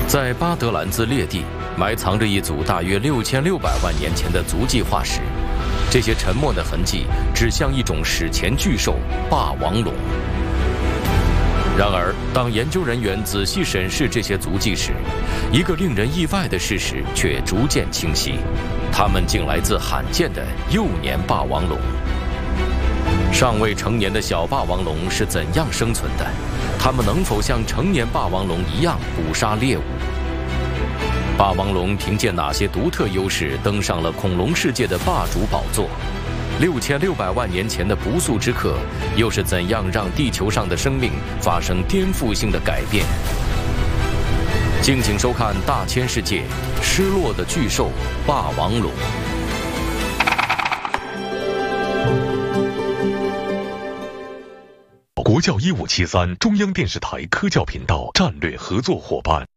在巴德兰兹列地埋藏着一组大约6600万年前的足迹化石，这些沉没的痕迹指向一种史前巨兽——霸王龙。然而，当研究人员仔细审视这些足迹时，一个令人意外的事实却逐渐清晰：它们竟来自罕见的幼年霸王龙。尚未成年的小霸王龙是怎样生存的？它们能否像成年霸王龙一样捕杀猎物？霸王龙凭借哪些独特优势登上了恐龙世界的霸主宝座？6600万年前的不速之客，又是怎样让地球上的生命发生颠覆性的改变？敬请收看《大千世界：失落的巨兽——霸王龙》。 国教1573中央电视台科教频道战略合作伙伴。